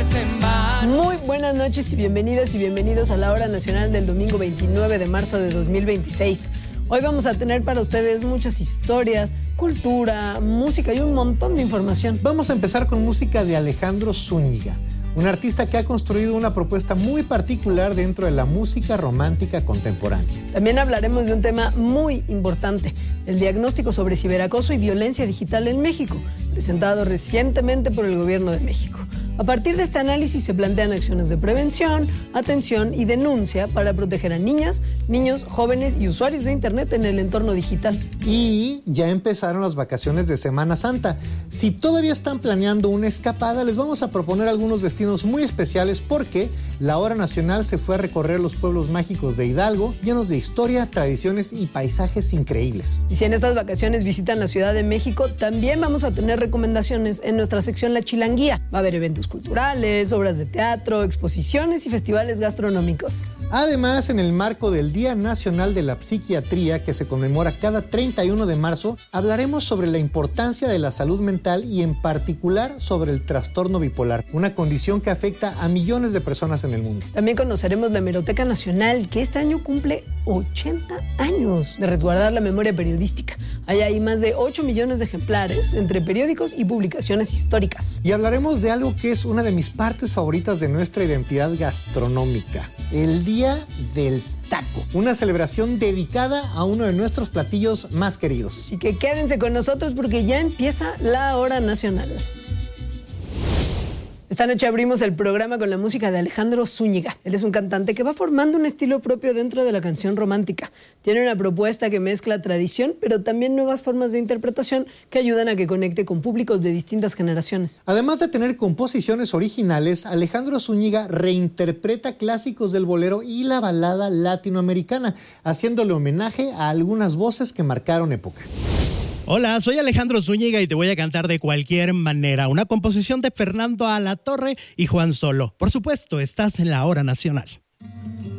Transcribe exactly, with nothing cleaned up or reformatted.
Muy buenas noches y bienvenidas y bienvenidos a la Hora Nacional del domingo veintinueve de marzo de dos mil veintiséis. Hoy vamos a tener para ustedes muchas historias, cultura, música y un montón de información. Vamos a empezar con música de Alejandro Zúñiga, un artista que ha construido una propuesta muy particular dentro de la música romántica contemporánea. También hablaremos de un tema muy importante, el diagnóstico sobre ciberacoso y violencia digital en México, presentado recientemente por el Gobierno de México. A partir de este análisis se plantean acciones de prevención, atención y denuncia para proteger a niñas, niños, jóvenes y usuarios de Internet en el entorno digital. Y ya empezaron las vacaciones de Semana Santa. Si todavía están planeando una escapada, les vamos a proponer algunos destinos muy especiales porque la Hora Nacional se fue a recorrer los pueblos mágicos de Hidalgo, llenos de historia, tradiciones y paisajes increíbles. Y si en estas vacaciones visitan la Ciudad de México, también vamos a tener recomendaciones en nuestra sección La Chilanguía. Va a haber eventos culturales, obras de teatro, exposiciones y festivales gastronómicos. Además, en el marco del Día Nacional de la Psiquiatría, que se conmemora cada treinta y uno de marzo, hablaremos sobre la importancia de la salud mental y en particular sobre el trastorno bipolar, una condición que afecta a millones de personas en el mundo. También conoceremos la Hemeroteca Nacional, que este año cumple ochenta años de resguardar la memoria periodística. Hay ahí más de ocho millones de ejemplares entre periódicos y publicaciones históricas. Y hablaremos de algo que es una de mis partes favoritas de nuestra identidad gastronómica, el Día del Taco, una celebración dedicada a uno de nuestros platillos más queridos. Y que quédense con nosotros porque ya empieza la Hora Nacional. Esta noche abrimos el programa con la música de Alejandro Zúñiga. Él es un cantante que va formando un estilo propio dentro de la canción romántica. Tiene una propuesta que mezcla tradición, pero también nuevas formas de interpretación que ayudan a que conecte con públicos de distintas generaciones. Además de tener composiciones originales, Alejandro Zúñiga reinterpreta clásicos del bolero y la balada latinoamericana, haciéndole homenaje a algunas voces que marcaron época. Hola, soy Alejandro Zúñiga y te voy a cantar De Cualquier Manera, una composición de Fernando Alatorre y Juan Solo. Por supuesto, estás en la Hora Nacional.